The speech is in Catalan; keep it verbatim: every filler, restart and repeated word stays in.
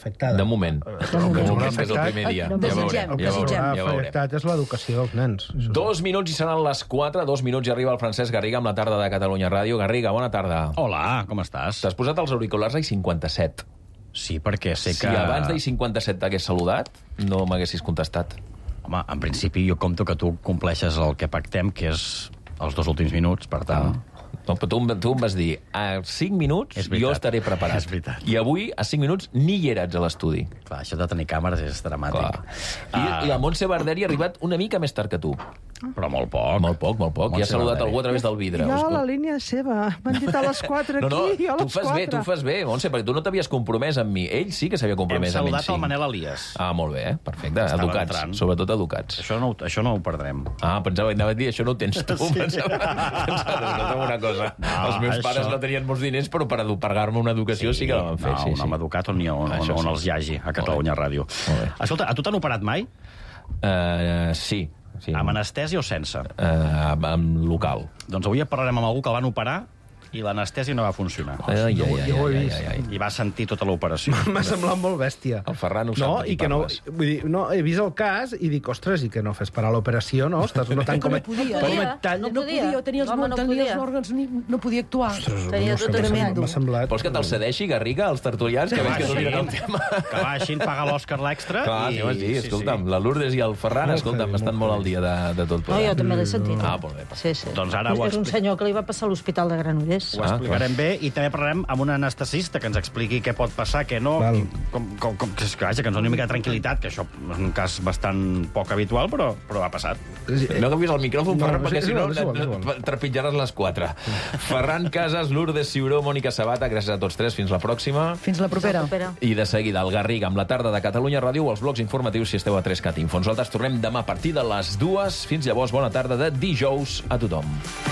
afectada. De moment. De moment, que és el primer dia. Ja veurem, ja veurem, ja veurem. És l'educació dels nens. Dos minuts i seran les quatre, dos minuts i arriba el Francesc Garriga amb la tarda de Catalunya Ràdio. Garriga, bona tarda. Hola, com estàs? T'has posat els auriculars a i cinquanta-set. Sí, perquè sé que... Si abans d'I cinquanta-set t'hagués saludat, no m'haguessis contestat. Home, en principi jo compto que tu compleixes el que pactem, que és els dos últims minuts, per tant... Ah. No, però tu, tu em vas dir, a cinc minuts jo estaré preparat. És veritat. I avui, a cinc minuts, ni hi eres a l'estudi. Clar, això de tenir càmeres és dramàtic. I, uh... I la Montse Barderi ha arribat una mica més tard que tu. Però molt poc. Molt poc, molt poc. I ha saludat algú a través del vidre. Ja, la línia és seva. M'han dit a les quatre aquí, no, no, i a les tu fas quatre. bé, tu fas bé, Montse, perquè tu no t'havies compromès amb mi. Ell sí que s'havia compromès amb ell. Hem saludat el Manel Elias. Ah, molt bé, eh? Perfecte. Estava Educats, entrant. sobretot educats. Això no, això no ho perdrem. Ah, pensava, anava a dir, això no ho tens tu. Sí. Pensava, pensava, escolta'm una cosa. No, els meus això... pares no tenien molts diners, però per pagar-me una educació sí, sí que la van fer. No, sí, un home sí. educat on, on, on, Això on sí. els hi hagi, a Catalunya Ràdio. Escolta, a tu t'han operat mai? Uh, sí. sí. Amb anestèsia o sense? Uh, amb local. Doncs avui parlarem amb algú que el van operar i l'anestèsia no va funcionar. Ai, ai, ai, ai, jo ho he ai, vist. ai, ai. I va sentir tota l'operació. M'ha semblat molt bèstia. El Ferran ho no, sap de qui i que no, parles. vull dir, no, he vist el cas i dic, ostres, i que no fes parar l'operació, no? Estàs notant com... No podia, com eh? et tall... No podia, tenia els, Home, no tenia podia. els òrgans, ni, no podia actuar. Ostres, Tenia no sé, tot m'ha tremendo. semblat- m'ha semblat... Vols que te'l cedeixi, Garriga, als tertulians, que veig que dominen el tema? Que vagin, pagar l'Òscar l'extra. Clar, i... sí, home, sí, escolta'm, la Lourdes i el Ferran, Molt escolta'm, heavy, estan molt molt al dia de, de tot No, jo plegat. també l'he sentit. Ah, molt bé. Sí, sí. Doncs ara ho És un explico. senyor que li va passar a l'Hospital de Granollers. Ho explicarem bé i també parlarem amb un anestesista que ens expliqui què pot passar, què no, Val. com, com, com, que, vaja, que ens doni una mica de tranquil·litat, que això és un cas bastant poc habitual, però, però ha passat. No canvies el micròfon, No, Ferran, no, perquè és si no igual, és igual, és igual. trepitjaràs les quatre. Ferran Casas, Lourdes Ciuró, Mònica Sabata, gràcies a tots tres, fins la pròxima. Fins la propera. Propera. I de seguida, el Garriga, amb la tarda de Catalunya Ràdio o els blocs informatius si esteu a tres cat info. Nosaltres tornem demà a partir de les dues. Fins llavors, bona tarda de dijous a tothom.